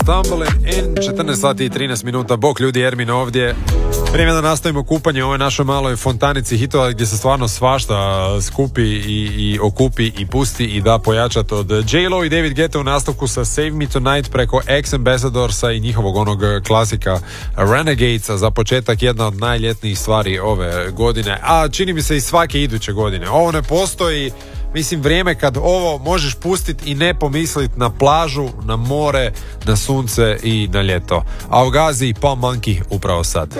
Stumbling in 14 sati i 13 minuta. Bok ljudi, Ermin ovdje. Vrijeme da nastavimo kupanje u ovoj našoj maloj fontanici hitova gdje se stvarno svašta skupi i okupi i pusti i da pojačat od J-Lo i David Guetta u nastavku sa Save Me Tonight preko Ex-Ambassadorsa i njihovog onog klasika Renegadesa. Za početak jedna od najljetnijih stvari ove godine, a čini mi se i svake iduće godine. Ovo ne postoji, mislim, vrijeme kad ovo možeš pustiti i ne pomisliti na plažu, na more, na sunce i na ljeto. A u Gazi i Palm Monkey upravo sad.